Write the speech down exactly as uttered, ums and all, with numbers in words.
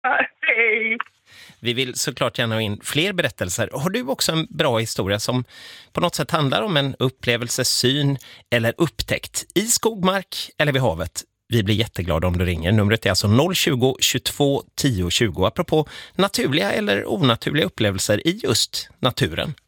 Hej! Vi vill såklart gärna ha in fler berättelser. Har du också en bra historia som på något sätt handlar om en upplevelse, syn eller upptäckt i skogmark eller vid havet? Vi blir jätteglada om du ringer. Numret är alltså noll tjugo, tjugotvå, tio tjugo. Apropå naturliga eller onaturliga upplevelser i just naturen.